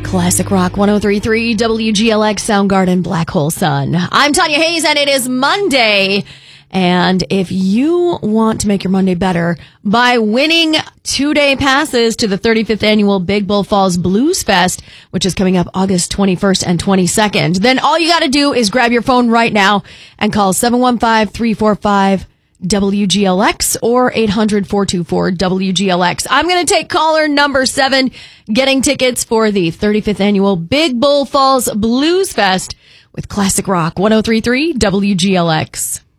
Classic Rock 103.3 WGLX Soundgarden Black Hole Sun. I'm Tanya Hayes, and it is Monday. And if you want to make your Monday better by winning 2-day passes to the 35th annual Big Bull Falls Blues Fest, which is coming up August 21st and 22nd, then all you got to do is grab your phone right now and call 715-345 WGLX or 800-424-WGLX. I'm going to take caller number 7, getting tickets for the 35th annual Big Bull Falls Blues Fest with Classic Rock 103.3 WGLX.